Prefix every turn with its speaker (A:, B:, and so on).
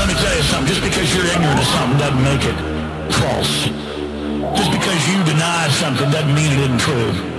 A: Let me tell you something. Just because you're ignorant of something doesn't make it false. Just because you deny something doesn't mean it isn't true.